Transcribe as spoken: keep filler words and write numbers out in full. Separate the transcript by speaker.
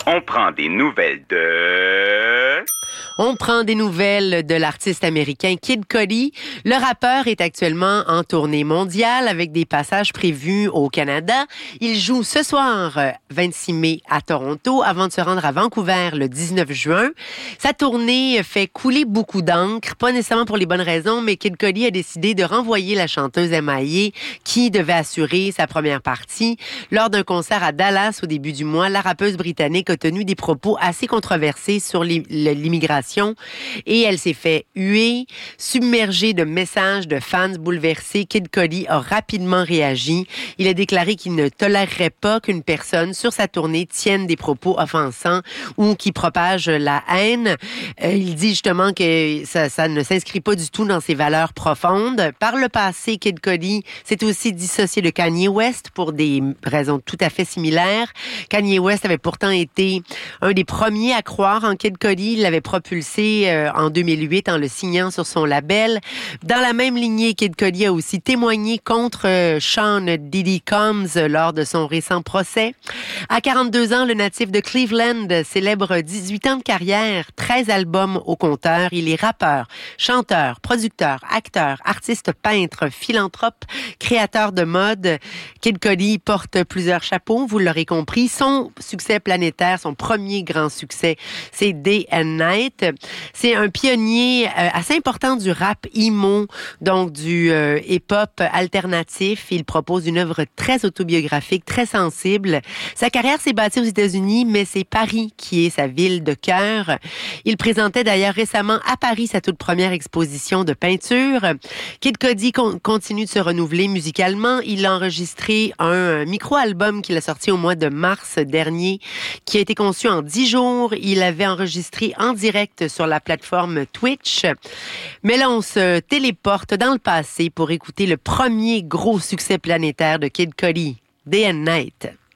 Speaker 1: On prend des nouvelles de...
Speaker 2: On prend des nouvelles de l'artiste américain Kid Cudi. Le rappeur est actuellement en tournée mondiale avec des passages prévus au Canada. Il joue ce soir, vingt-six mai, à Toronto, avant de se rendre à Vancouver le dix-neuf juin. Sa tournée fait couler beaucoup d'encre, pas nécessairement pour les bonnes raisons, mais Kid Cudi a décidé de renvoyer la chanteuse M I A qui devait assurer sa première partie. Lors d'un concert à Dallas au début du mois, la rappeuse britannique a tenu des propos assez controversés sur l'immigration et elle s'est fait huer, submergée de messages de fans bouleversés. Kid Cudi a rapidement réagi. Il a déclaré qu'il ne tolérerait pas qu'une personne sur sa tournée tienne des propos offensants ou qui propage la haine. Euh, il dit justement que ça, ça ne s'inscrit pas du tout dans ses valeurs profondes. Par le passé, Kid Cudi s'est aussi dissocié de Kanye West pour des raisons tout à fait similaires. Kanye West avait pourtant été un des premiers à croire en Kid Cudi. Il l'avait propulsé euh, en deux mille huit en le signant sur son label. Dans la même lignée, Kid Cudi a aussi témoigné contre euh, Sean Diddy Combs lors de son récent procès. À quarante-deux ans, le natif de Cleveland célèbre dix-huit ans de carrière, treize albums au compteur. Il est rappeur, chanteur, producteur, acteur, artiste peintre, philanthrope, créateur de mode. Kid Cudi porte plusieurs chapeaux, vous l'aurez compris. Son succès planétaire, son premier grand succès, c'est Day and Night. C'est un pionnier euh, assez important du rap emo, donc du euh, hip-hop alternatif. Il propose une œuvre très autobiographique, très sensible. Sa carrière s'est bâtie aux États-Unis, mais c'est Paris qui est sa ville de cœur. Il présentait d'ailleurs récemment à Paris sa toute première exposition de peinture. Kid Cudi con- continue de se renouveler musicalement. Il a enregistré un micro-album qu'il a sorti au mois de mars dernier, qui a été conçu en dix jours. Il avait enregistré en direct sur la plateforme Twitch. Mais là, on se téléporte dans le passé pour écouter le premier gros succès planétaire de Kid Cudi, Day and Night.